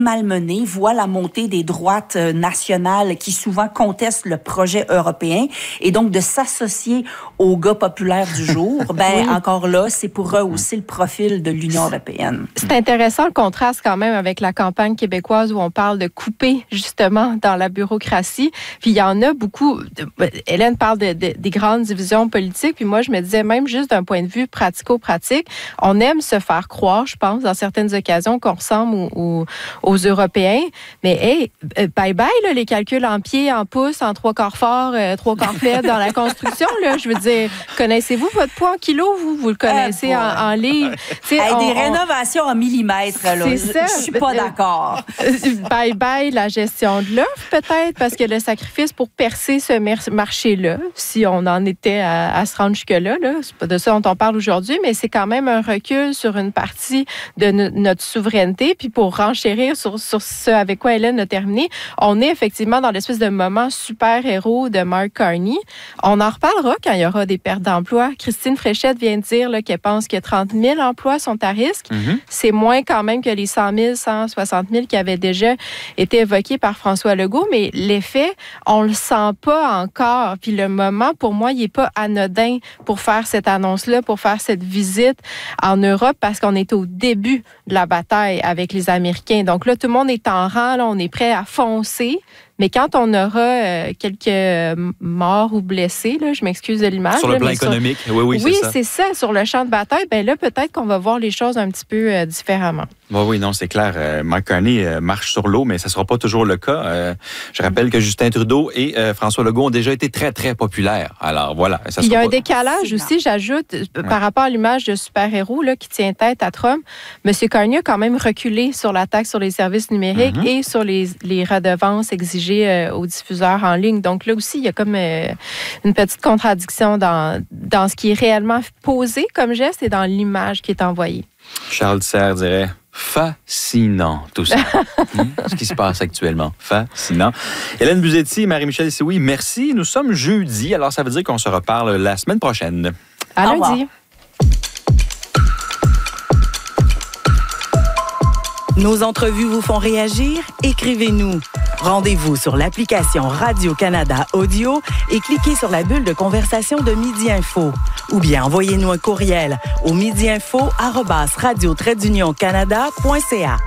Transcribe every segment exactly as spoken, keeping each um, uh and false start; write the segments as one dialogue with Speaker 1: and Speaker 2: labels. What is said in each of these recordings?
Speaker 1: malmenée, voit la montée des droites euh, nationales qui souvent contestent le projet européen et donc de s'associer aux gars populaires du jour, ben oui. encore là, c'est pour rehausser le profil de l'Union européenne.
Speaker 2: C'est intéressant le contraste quand même avec la campagne québécoise où on parle de couper justement dans la bureaucratie. Puis il y en a beaucoup. Hélène parle de, de, des grandes divisions politiques. Puis moi, je me disais même juste d'un point de vue pratico-pratique, on aime se faire croire, je pense, dans certaines occasions qu'on ressemble aux, aux, aux Européens. Mais hey, bye-bye, là, les calculs en pieds, en pouces, en trois quarts forts, euh, trois quarts faibles dans la construction. Là, je veux dire, connaissez-vous votre poids en kilos? Vous, vous le connaissez euh, en, en livres?
Speaker 1: Hey, on, des rénovations en millimètres, là. C'est ça. Je suis pas d'accord.
Speaker 2: Bye-bye la gestion de l'offre, peut-être, parce que le sacrifice pour percer ce marché-là, si on en était à, à se rendre jusque-là, là, c'est pas de ça dont on parle aujourd'hui, mais c'est quand même un recul sur une partie de no- notre souveraineté. Puis pour renchérir sur, sur ce avec quoi Hélène a terminé, on est effectivement dans l'espèce de moment super-héros de Mark Carney. On en reparlera quand il y aura des pertes d'emplois. Christine Fréchette vient de dire là, qu'elle pense que trente mille emplois sont à risque. Mm-hmm. C'est moins quand même que les cent mille, cent soixante mille qui avaient déjà été évoqués par François Legault, mais l'effet, on le sent pas encore. Puis le moment, pour moi, il est pas anodin pour faire cette annonce-là, pour faire cette visite en Europe, parce qu'on est au début de la bataille avec les Américains. Donc là, tout le monde est en rang, là, on est prêt à foncer. Mais quand on aura euh, quelques morts ou blessés, là, je m'excuse de l'image.
Speaker 3: Sur le
Speaker 2: là,
Speaker 3: plan économique, sur... oui, oui,
Speaker 2: oui,
Speaker 3: c'est ça.
Speaker 2: c'est ça. Sur le champ de bataille, ben là, peut-être qu'on va voir les choses un petit peu euh, différemment.
Speaker 3: Oui, oui, non, c'est clair. Euh, Mark Carney euh, marche sur l'eau, mais ça ne sera pas toujours le cas. Euh, je rappelle que Justin Trudeau et euh, François Legault ont déjà été très, très populaires. Alors, voilà. Ça
Speaker 2: Il y a un
Speaker 3: pas...
Speaker 2: décalage aussi, j'ajoute,
Speaker 3: ouais.
Speaker 2: par rapport à l'image de super-héros là, qui tient tête à Trump. M. Carney a quand même reculé sur la taxe sur les services numériques mm-hmm. et sur les, les redevances exigées euh, aux diffuseurs en ligne. Donc là aussi, il y a comme euh, une petite contradiction dans, dans ce qui est réellement posé comme geste et dans l'image qui est envoyée.
Speaker 3: Charles Serre dirait fascinant, tout ça. mmh, ce qui se passe actuellement. Fascinant. Hélène Buzetti, Marie-Michel Sioui, merci. Nous sommes jeudi, alors ça veut dire qu'on se reparle la semaine prochaine.
Speaker 2: À lundi.
Speaker 4: Nos entrevues vous font réagir? Écrivez-nous. Rendez-vous sur l'application Radio-Canada Audio et cliquez sur la bulle de conversation de Midi Info. Ou bien envoyez-nous un courriel au midiinfo arobase radio trait d'union canada point c a.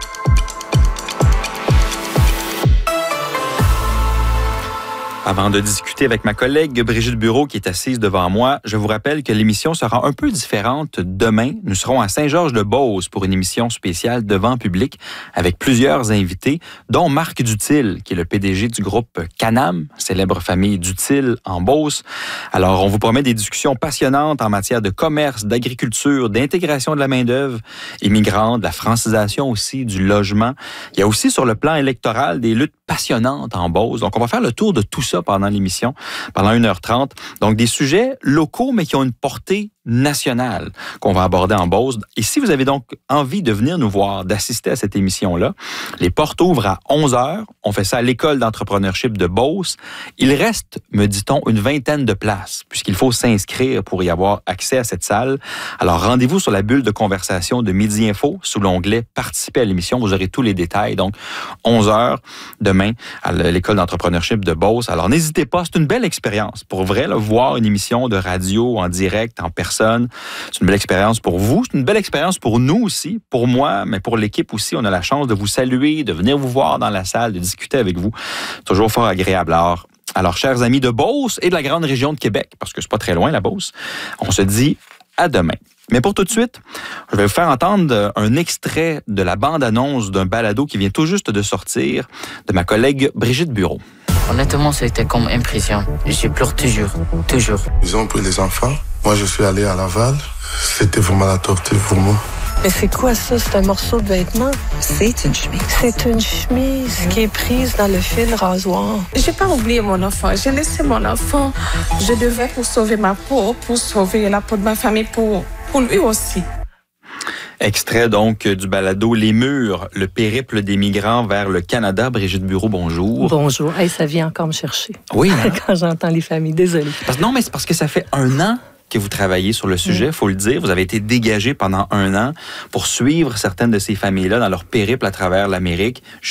Speaker 3: Avant de discuter avec ma collègue Brigitte Bureau qui est assise devant moi, je vous rappelle que l'émission sera un peu différente demain. Nous serons à Saint-Georges-de-Beauce pour une émission spéciale devant public avec plusieurs invités, dont Marc Dutil, qui est le P D G du groupe Canam, célèbre famille Dutil en Beauce. Alors, on vous promet des discussions passionnantes en matière de commerce, d'agriculture, d'intégration de la main-d'œuvre immigrante, de la francisation aussi, du logement. Il y a aussi sur le plan électoral des luttes passionnantes en Beauce. Donc, on va faire le tour de tout ça pendant l'émission, pendant une heure trente. Donc, des sujets locaux, mais qui ont une portée nationale qu'on va aborder en Beauce. Et si vous avez donc envie de venir nous voir, d'assister à cette émission-là, les portes ouvrent à onze heures. On fait ça à l'École d'entrepreneurship de Beauce. Il reste, me dit-on, une vingtaine de places, puisqu'il faut s'inscrire pour y avoir accès à cette salle. Alors, rendez-vous sur la bulle de conversation de Midi Info, sous l'onglet « Participer à l'émission ». Vous aurez tous les détails. Donc, onze heures demain à l'École d'entrepreneurship de Beauce. Alors, n'hésitez pas, c'est une belle expérience. Pour vrai, là, voir une émission de radio en direct, en personne, c'est une belle expérience pour vous. C'est une belle expérience pour nous aussi, pour moi, mais pour l'équipe aussi. On a la chance de vous saluer, de venir vous voir dans la salle, de discuter avec vous. Toujours fort agréable. Alors, alors chers amis de Beauce et de la grande région de Québec, parce que c'est pas très loin, la Beauce, on se dit à demain. Mais pour tout de suite, je vais vous faire entendre un extrait de la bande-annonce d'un balado qui vient tout juste de sortir de ma collègue Brigitte Bureau.
Speaker 5: Honnêtement, c'était comme impression. Je pleure toujours, toujours.
Speaker 6: Ils ont pris les enfants. Moi, je suis allé à Laval. C'était vraiment la torture pour moi.
Speaker 7: Mais c'est quoi ça? C'est un morceau de vêtement?
Speaker 8: C'est une chemise.
Speaker 7: C'est une chemise qui est prise dans le fil rasoir.
Speaker 8: J'ai pas oublié mon enfant. J'ai laissé mon enfant. Je devais pour sauver ma peau, pour sauver la peau de ma famille, pour, pour lui aussi.
Speaker 3: Extrait donc du balado Les Murs, le périple des migrants vers le Canada. Brigitte Bureau, bonjour.
Speaker 9: Bonjour. Hey, ça vient encore me chercher.
Speaker 3: Oui. Hein?
Speaker 9: Quand j'entends les familles, désolée.
Speaker 3: Parce, non, mais c'est parce que ça fait un an que vous travaillez sur le sujet, il faut le dire. Vous avez été dégagé pendant un an pour suivre certaines de ces familles-là dans leur périple à travers l'Amérique.